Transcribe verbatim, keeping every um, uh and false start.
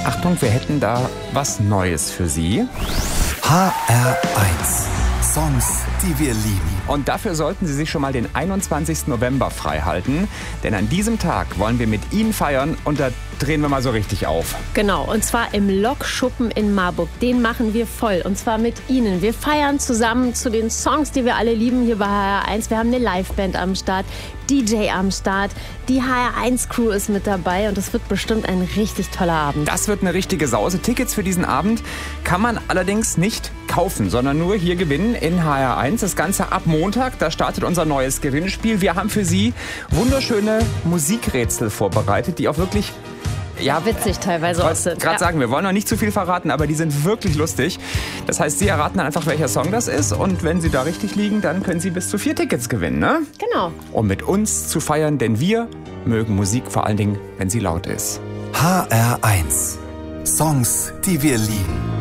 Achtung, wir hätten da was Neues für Sie. H R eins. Songs, die wir lieben. Und dafür sollten Sie sich schon mal den einundzwanzigsten November frei halten. Denn an diesem Tag wollen wir mit Ihnen feiern und da drehen wir mal so richtig auf. Genau, und zwar im Lokschuppen in Marburg. Den machen wir voll und zwar mit Ihnen. Wir feiern zusammen zu den Songs, die wir alle lieben hier bei H R eins. Wir haben eine Liveband am Start, D J am Start, die H R eins Crew ist mit dabei und es wird bestimmt ein richtig toller Abend. Das wird eine richtige Sause. Tickets für diesen Abend kann man allerdings nicht kaufen, sondern nur hier gewinnen in H R eins. Das Ganze ab Montag, da startet unser neues Gewinnspiel. Wir haben für Sie wunderschöne Musikrätsel vorbereitet, die auch wirklich ja, witzig teilweise auch sind. Gerade ja. sagen, wir wollen noch nicht zu viel verraten, aber die sind wirklich lustig. Das heißt, Sie erraten dann einfach, welcher Song das ist und wenn Sie da richtig liegen, dann können Sie bis zu vier Tickets gewinnen, ne? Genau. Um mit uns zu feiern, denn wir mögen Musik vor allen Dingen, wenn sie laut ist. H R eins. Songs, die wir lieben.